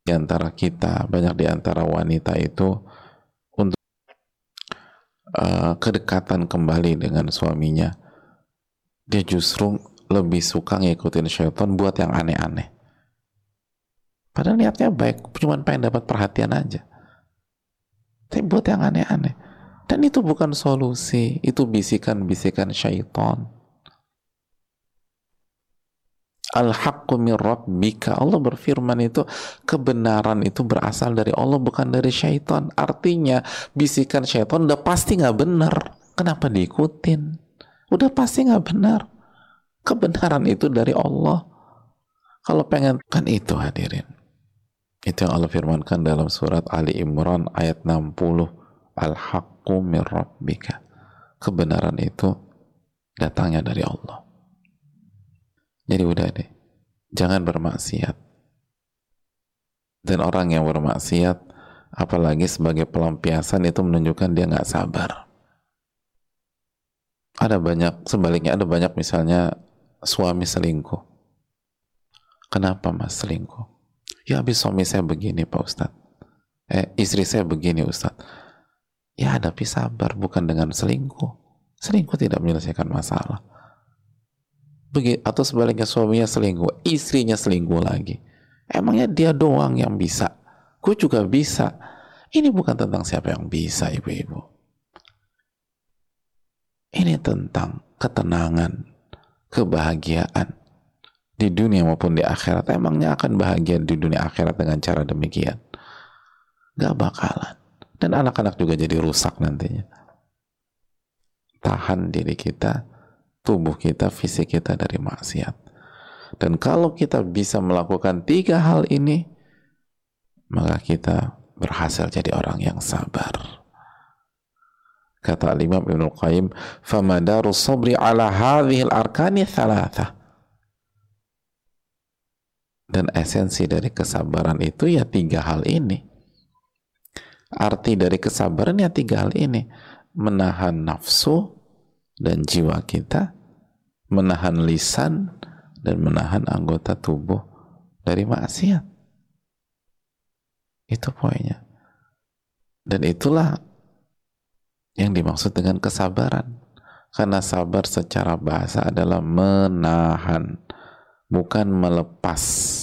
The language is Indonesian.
di antara kita, banyak di antara wanita itu untuk kedekatan kembali dengan suaminya, dia justru lebih suka ngikutin syaitan buat yang aneh-aneh. Padahal niatnya baik, cuma pengen dapat perhatian aja. Tapi buat yang aneh-aneh. Dan itu bukan solusi, itu bisikan-bisikan syaitan. Al-haqqu min rabbika. Allah berfirman itu, kebenaran itu berasal dari Allah, bukan dari syaitan. Artinya, bisikan syaitan udah pasti nggak benar. Kenapa diikutin? Udah pasti nggak benar. Kebenaran itu dari Allah. Kalau pengen, kan itu hadirin. Itu yang Allah firmankan dalam surat Ali Imran ayat 60. Al-haqqu min rabbika. Kebenaran itu datangnya dari Allah. Jadi udah deh, jangan bermaksiat. Dan orang yang bermaksiat, apalagi sebagai pelampiasan, itu menunjukkan dia nggak sabar. Ada banyak, sebaliknya ada banyak misalnya suami selingkuh. Kenapa mas selingkuh? Ya habis suami saya begini Pak Ustadz. Istri saya begini Ustadz. Ya hadapi sabar, bukan dengan selingkuh. Selingkuh tidak menyelesaikan masalah. Atau sebaliknya suaminya selingkuh, istrinya selingkuh lagi. Emangnya dia doang yang bisa? Gue juga bisa. Ini bukan tentang siapa yang bisa, ibu-ibu. Ini tentang ketenangan, kebahagiaan di dunia maupun di akhirat. Emangnya akan bahagia di dunia akhirat dengan cara demikian? Gak bakalan. Dan anak-anak juga jadi rusak nantinya. Tahan diri kita, tubuh kita, fisik kita dari maksiat. Dan kalau kita bisa melakukan 3 hal ini, maka kita berhasil jadi orang yang sabar. Kata Imam Ibnul Qayyim, "Famadaru sabri ala hadhil arkani thalatha." Dan esensi dari kesabaran itu ya 3 hal ini. Arti dari kesabaran ya 3 hal ini. Menahan nafsu dan jiwa kita, menahan lisan, dan menahan anggota tubuh dari maksiat. Itu poinnya. Dan itulah yang dimaksud dengan kesabaran. Karena sabar secara bahasa adalah menahan, bukan melepas.